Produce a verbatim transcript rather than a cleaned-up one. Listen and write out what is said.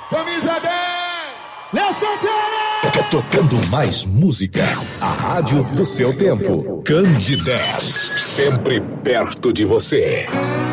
Camisa dez! Léo Santana! Tocando mais música. A rádio do seu tempo. Candidez. Sempre perto de você.